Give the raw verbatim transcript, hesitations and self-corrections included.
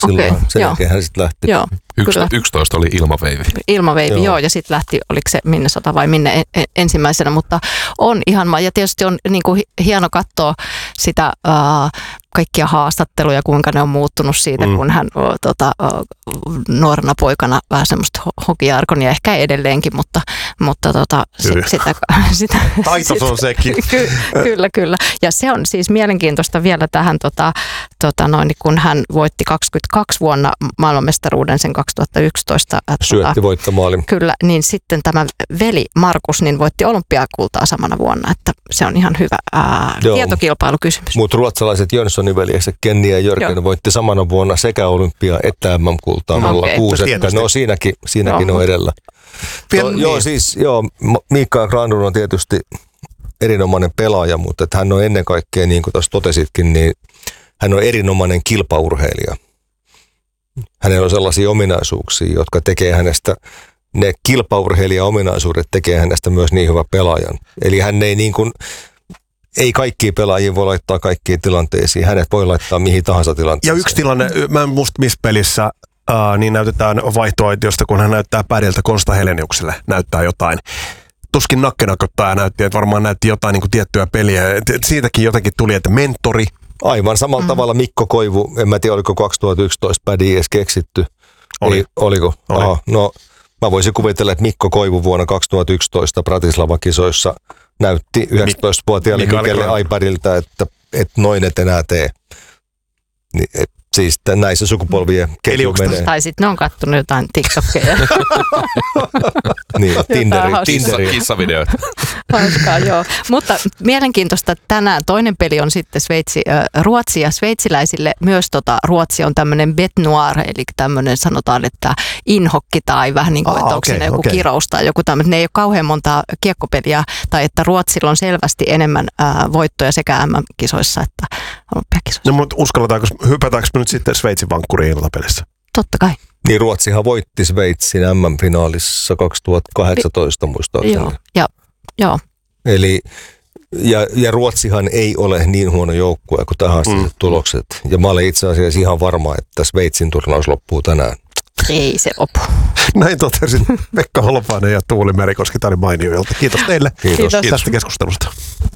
silloin. Okay, sen joo. jälkeen hän sitten lähti. Joo, yksitoista oli ilmaveivi. Ilmaveivi, joo. Joo. Ja sitten lähti, oliko se Minnesota vai minne en, en, ensimmäisenä, mutta on ihan, ja tietysti on niin kuin hieno katsoa sitä ää, kaikkia haastatteluja, kuinka ne on muuttunut siitä, mm. kun hän o, tota, o, nuorena poikana vähän semmoista hokijargonia, ehkä edelleenkin, mutta, mutta tota, sit, sitä, sitä... Taitos on sekin. Ky, kyllä, kyllä. Ja se on siis mielenkiintoista vielä tähän, tota, tota noin, kun hän voitti kaksikymmentäkaksi vuonna maailmanmestaruuden sen kaksituhattayksitoista. Syötti tota, voittomaali. Kyllä, niin sitten tämä veli Markus niin voitti olympiakultaa samana vuonna, että se on ihan hyvä ää, tietokilpailukysymys. Mutta ruotsalaiset Jönssonin veljekset Kenni ja Jörgen Joo. voitti samana vuonna sekä olympia että M M-kultaa nolla kuusi. Okay. No siinäkin, siinäkin Joo. on edellä. To, niin. Joo, siis joo, Mikael Granlund on tietysti erinomainen pelaaja, mutta että hän on ennen kaikkea, niin kuin tuossa totesitkin, niin hän on erinomainen kilpaurheilija. Hänellä on sellaisia ominaisuuksia, jotka tekee hänestä, ne kilpaurheilija-ominaisuudet tekee hänestä myös niin hyvä pelaajan. Eli hän ei niin kuin, ei kaikkia pelaajia voi laittaa kaikkiin tilanteisiin. Hänet voi laittaa mihin tahansa tilanteeseen. Ja yksi tilanne, mä en muista missä pelissä, äh, niin näytetään vaihtoaitiosta, kun hän näyttää pädiltä Konsta Heleniukselle, näyttää jotain. Tuskin nakkenakottaja näytti, että varmaan näytti jotain niin kuin tiettyä peliä. Et, et siitäkin jotenkin tuli, että mentori. Aivan samalla mm. tavalla Mikko Koivu, en mä tiedä oliko kaksituhattayksitoista pädi edes keksitty. Oli. Ei, oliko? Oli. Aha, no mä voisin kuvitella, että Mikko Koivu vuonna kaksituhattayksitoista Bratislava-kisoissa näytti yhdeksäntoistavuotiaalle Mikelle Aiparilta, että, että noin et enää tee. Niin, et, siis näissä sukupolvien ketju menee. Tai sitten ne on kattonut jotain TikTokia. niin, Tinderi. Tinderi. Kissavideoita. Hauskaa, joo. Mutta mielenkiintoista tänään toinen peli on sitten Sveitsi, äh, Ruotsi ja sveitsiläisille myös tota, Ruotsi on tämmöinen bête noire, eli tämmöinen sanotaan, että inhokki tai vähän niin kuin, Aa, että onko okay, siinä joku okay. kirous tai joku tämmöinen. Ne ei ole kauhean montaa kiekkopeliä tai että Ruotsilla on selvästi enemmän äh, voittoja sekä M M-kisoissa että olympiakisoissa. No mutta uskalletaanko, hypätäänkö me nyt sitten Sveitsin vankkuriin iltapelissä? Totta kai. Niin Ruotsihan voitti Sveitsin M M-finaalissa kaksituhattakahdeksantoista muistaakseni. Joo, ja, joo. Eli, ja, ja Ruotsihan ei ole niin huono joukkue kuin tähän asti mm. tulokset. Ja mä olen itse asiassa ihan varma, että Sveitsin turnaus loppuu tänään. Ei se lopu. Näin totesin Pekka Holopainen ja Tuuli Merikoski. Tämä oli mainio ilta. Kiitos teille Kiitos. tästä keskustelusta.